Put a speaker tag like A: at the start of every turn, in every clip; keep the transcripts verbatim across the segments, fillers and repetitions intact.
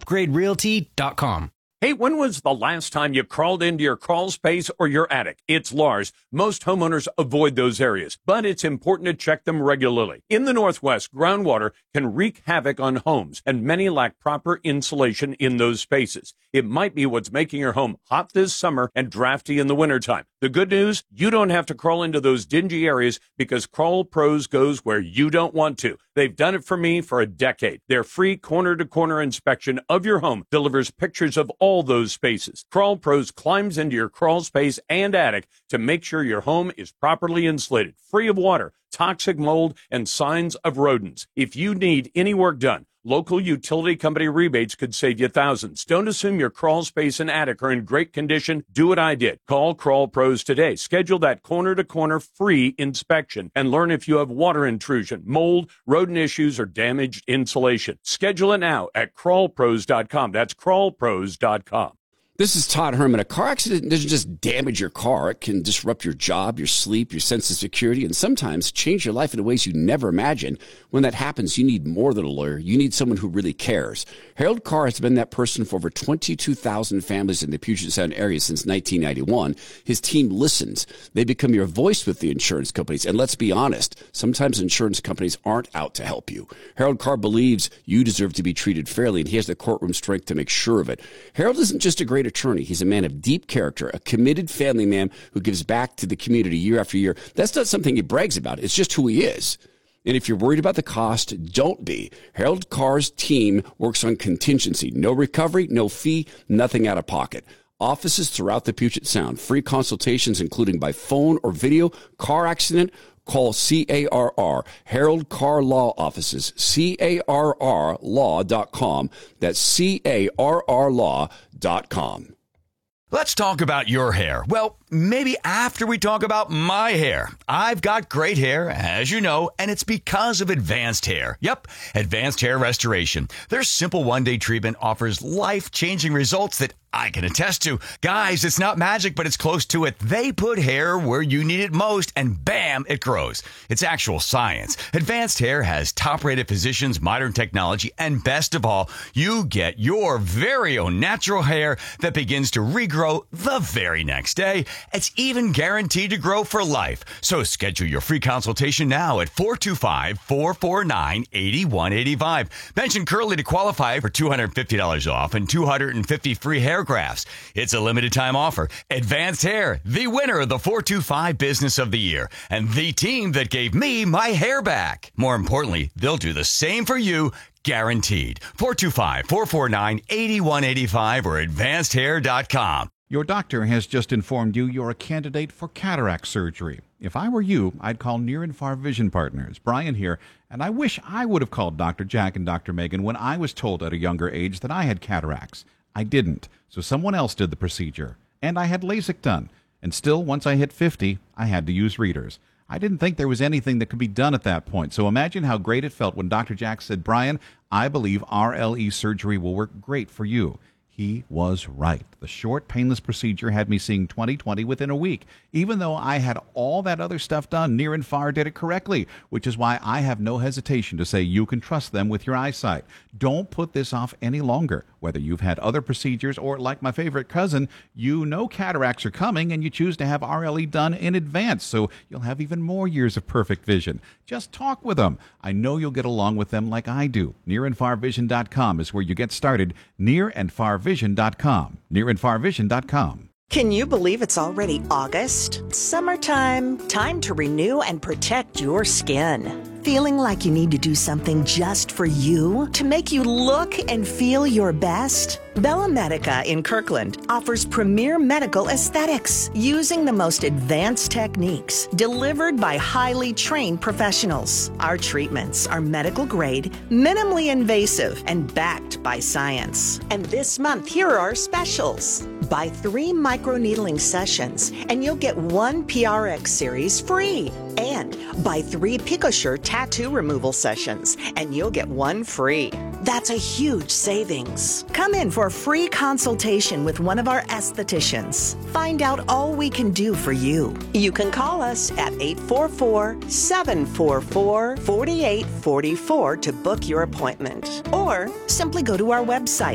A: upgrade realty dot com.
B: Hey, when was the last time you crawled into your crawl space or your attic? It's Lars. Most homeowners avoid those areas, but it's important to check them regularly. In the Northwest, groundwater can wreak havoc on homes, and many lack proper insulation in those spaces. It might be what's making your home hot this summer and drafty in the wintertime. The good news, you don't have to crawl into those dingy areas because Crawl Pros goes where you don't want to. They've done it for me for a decade. Their free corner-to-corner inspection of your home delivers pictures of all those spaces. Crawl Pros climbs into your crawl space and attic to make sure your home is properly insulated, free of water, toxic mold, and signs of rodents. If you need any work done, local utility company rebates could save you thousands. Don't assume your crawl space and attic are in great condition. Do what I did. Call Crawl Pros today. Schedule that corner-to-corner free inspection and learn if you have water intrusion, mold, rodent issues, or damaged insulation. Schedule it now at crawl pros dot com. That's crawl pros dot com.
C: This is Todd Herman. A car accident doesn't just damage your car. It can disrupt your job, your sleep, your sense of security, and sometimes change your life in ways you never imagined. When that happens, you need more than a lawyer. You need someone who really cares. Harold Carr has been that person for over twenty-two thousand families in the Puget Sound area since nineteen ninety-one. His team listens. They become your voice with the insurance companies. And let's be honest, sometimes insurance companies aren't out to help you. Harold Carr believes you deserve to be treated fairly, and he has the courtroom strength to make sure of it. Harold isn't just a great attorney. He's a man of deep character, a committed family man who gives back to the community year after year. That's not something he brags about. It's just who he is. And if you're worried about the cost, don't be. Harold Carr's team works on contingency. No recovery, no fee, nothing out of pocket. Offices throughout the Puget Sound. Free consultations, including by phone or video. Car accident, call C A R R, Harold Carr Law Offices, C A R R law dot com. That's C A R R law dot com.
D: Let's talk about your hair. Well, maybe after we talk about my hair. I've got great hair, as you know, and it's because of Advanced Hair. Yep, Advanced Hair Restoration. Their simple one-day treatment offers life-changing results that I can attest to. Guys, it's not magic, but it's close to it. They put hair where you need it most, and bam, it grows. It's actual science. Advanced Hair has top-rated physicians, modern technology, and best of all, you get your very own natural hair that begins to regrow the very next day. It's even guaranteed to grow for life. So schedule your free consultation now at four two five, four four nine, eight one eight five. Mention Curly to qualify for two hundred fifty dollars off and two hundred fifty free hair grafts. It's a limited time offer. Advanced Hair, the winner of the four two five Business of the Year, and the team that gave me my hair back. More importantly, they'll do the same for you, guaranteed. four two five, four four nine, eight one eight five or advanced hair dot com.
E: Your doctor has just informed you you're a candidate for cataract surgery. If I were you, I'd call Near and Far Vision Partners. Brian here, and I wish I would have called Doctor Jack and Doctor Megan when I was told at a younger age that I had cataracts. I didn't, so someone else did the procedure. And I had LASIK done. And still, once I hit fifty, I had to use readers. I didn't think there was anything that could be done at that point. So imagine how great it felt when Doctor Jack said, Brian, I believe R L E surgery will work great for you. He was right. The short, painless procedure had me seeing twenty twenty within a week. Even though I had all that other stuff done, Near and Far did it correctly, which is why I have no hesitation to say you can trust them with your eyesight. Don't put this off any longer. Whether you've had other procedures or, like my favorite cousin, you know cataracts are coming and you choose to have R L E done in advance, so you'll have even more years of perfect vision. Just talk with them. I know you'll get along with them like I do. near and far vision dot com is where you get started. near and far vision dot com. near and far vision dot com.
F: Can you believe it's already August? Summertime. Time to renew and protect your skin. Feeling like you need to do something just for you to make you look and feel your best? Bella Medica in Kirkland offers premier medical aesthetics using the most advanced techniques delivered by highly trained professionals. Our treatments are medical grade, minimally invasive, and backed by science. And this month, here are our specials. Buy three microneedling sessions and you'll get one P R X series free. And buy three PicoSure tattoo removal sessions and you'll get one free. That's a huge savings. Come in for a free consultation with one of our estheticians. Find out all we can do for you. You can call us at eight four four, seven four four, four eight four four to book your appointment. Or simply go to our website,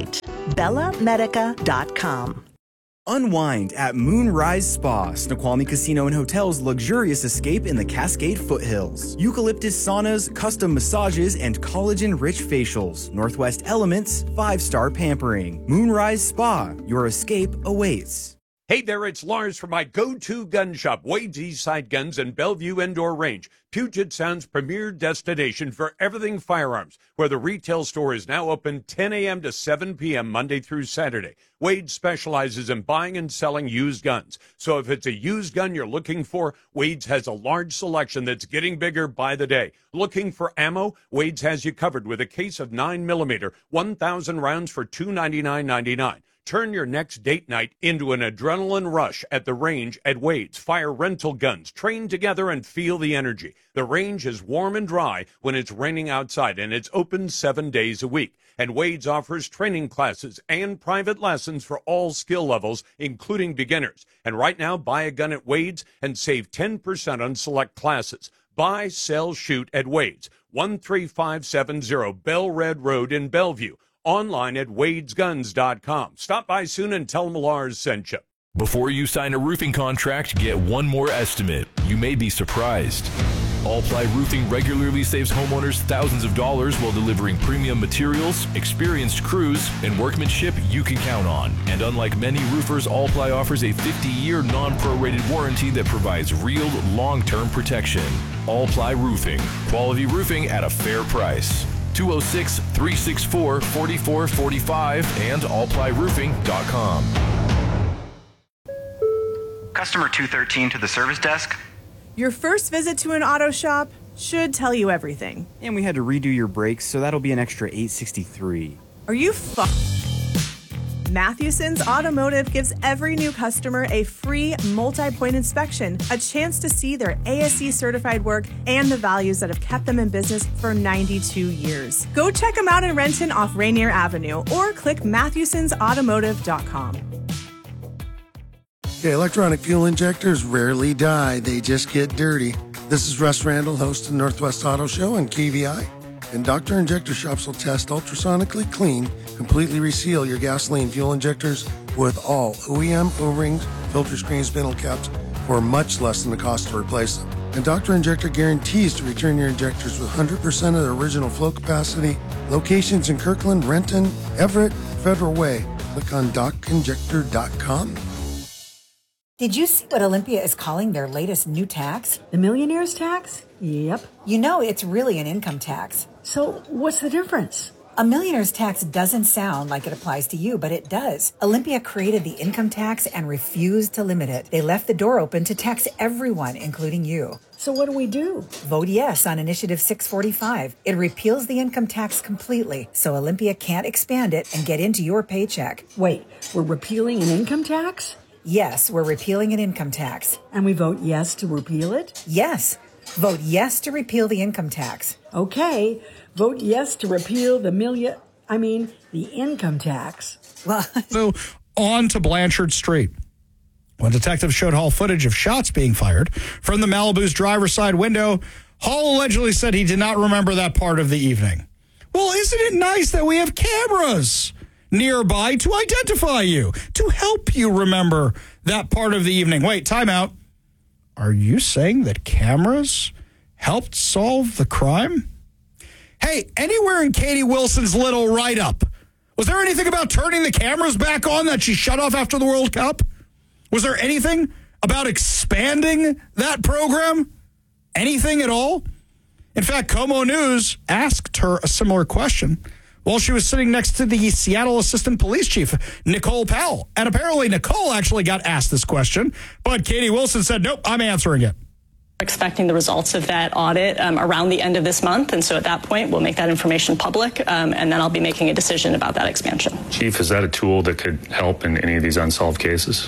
F: bella medica dot com.
G: Unwind at Moonrise Spa, Snoqualmie Casino and Hotel's luxurious escape in the Cascade foothills. Eucalyptus saunas, custom massages, and collagen-rich facials. Northwest Elements, five-star pampering. Moonrise Spa, your escape awaits.
B: Hey there, it's Lars from my go-to gun shop, Wade's Eastside Guns in Bellevue Indoor Range, Puget Sound's premier destination for everything firearms, where the retail store is now open ten a.m. to seven p.m. Monday through Saturday. Wade specializes in buying and selling used guns. So if it's a used gun you're looking for, Wade's has a large selection that's getting bigger by the day. Looking for ammo? Wade's has you covered with a case of nine millimeter, one thousand rounds for two hundred ninety-nine ninety-nine. Turn your next date night into an adrenaline rush at the range at Wade's. Fire rental guns, train together and feel the energy. The range is warm and dry when it's raining outside, and it's open seven days a week. And Wade's offers training classes and private lessons for all skill levels, including beginners. And right now, buy a gun at Wade's and save ten percent on select classes. Buy, sell, shoot at Wade's, one three five seven zero Bell Red Road in Bellevue. Online at wades guns dot com. Stop by soon and tell them Lars sent you.
H: Before you sign a roofing contract, get one more estimate. You may be surprised. All-Ply Roofing regularly saves homeowners thousands of dollars while delivering premium materials, experienced crews, and workmanship you can count on. And unlike many roofers, All-Ply offers a fifty-year non-prorated warranty that provides real long-term protection. All-Ply Roofing. Quality roofing at a fair price. two oh six, three six four, four four four five and all ply roofing dot com.
I: Customer two thirteen to the service desk.
J: Your first visit to an auto shop should tell you everything.
G: And we had to redo your brakes, so that'll be an extra eight sixty-three.
J: Are you fu- Mathewson's Automotive gives every new customer a free multi-point inspection, a chance to see their A S E certified work and the values that have kept them in business for ninety-two years. Go check them out in Renton off Rainier Avenue or click Mathewsons Automotive dot com.
K: Okay, electronic fuel injectors rarely die, they just get dirty. This is Russ Randall, host of Northwest Auto Show and K V I. And Doctor Injector Shops will test ultrasonically clean, completely reseal your gasoline fuel injectors with all O E M, O-rings, filter screens, spindle caps for much less than the cost to replace them. And Doctor Injector guarantees to return your injectors with one hundred percent of their original flow capacity. Locations in Kirkland, Renton, Everett, Federal Way. Click on doc injector dot com.
L: Did you see what Olympia is calling their latest new tax?
M: The millionaire's tax? Yep.
L: You know, it's really an income tax.
M: So what's the difference?
L: A millionaire's tax doesn't sound like it applies to you, but it does. Olympia created the income tax and refused to limit it. They left the door open to tax everyone, including you.
M: So what do we do?
L: Vote yes on Initiative six forty-five. It repeals the income tax completely, so Olympia can't expand it and get into your paycheck.
M: Wait, we're repealing an income tax?
L: Yes, we're repealing an income tax.
M: And we vote yes to repeal it?
L: Yes. Vote yes to repeal the income tax.
M: Okay. Vote yes to repeal the million, I mean, the income tax.
L: Well,
N: so on to Blanchard Street. When detectives showed Hall footage of shots being fired from the Malibu's driver's side window, Hall allegedly said he did not remember that part of the evening. Well, isn't it nice that we have cameras nearby to identify you, to help you remember that part of the evening? Wait, time out. Are you saying that cameras helped solve the crime? Hey, anywhere in Katie Wilson's little write-up, was there anything about turning the cameras back on that she shut off after the World Cup? Was there anything about expanding that program? Anything at all? In fact, Como News asked her a similar question while she was sitting next to the Seattle Assistant Police Chief, Nicole Powell. And apparently Nicole actually got asked this question, but Katie Wilson said, nope, I'm answering it.
O: Expecting the results of that audit um, around the end of this month. And so at that point, we'll make that information public, um, and then I'll be making a decision about that expansion.
P: Chief, is that a tool that could help in any of these unsolved cases?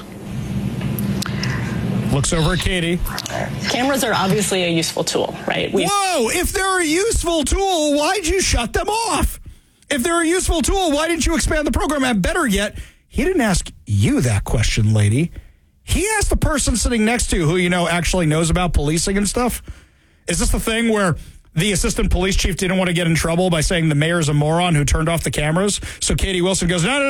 N: Looks over at Katie.
O: Cameras are obviously a useful tool, right? We've-
N: Whoa, if they're a useful tool, why'd you shut them off? If they're a useful tool, why didn't you expand the program? And better yet, he didn't ask you that question, lady. He asked the person sitting next to you who, you know, actually knows about policing and stuff. Is this the thing where the assistant police chief didn't want to get in trouble by saying the mayor's a moron who turned off the cameras? So Katie Wilson goes, no, no, no.